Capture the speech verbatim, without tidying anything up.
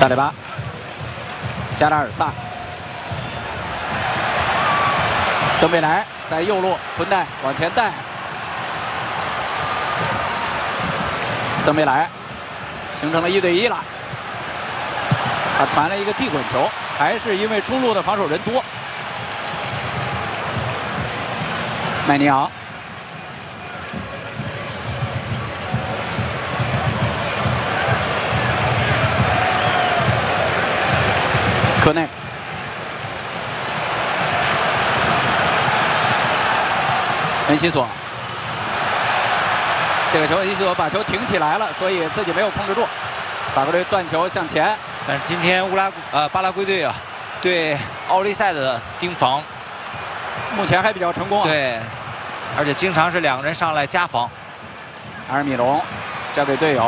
萨雷巴，加拉尔萨，登贝莱在右路混带往前带，登贝莱形成了一对一了。他传了一个地滚球，还是因为中路的防守人多。麦尼昂。 科内，恩西索，这个球恩西索把球挺起来了，所以自己没有控制住，法国队断球向前。 但是今天乌拉呃巴拉圭队啊，对奥利赛的盯防， 目前还比较成功啊。 对，而且经常是两个人上来夹防。 阿尔米隆交给队友。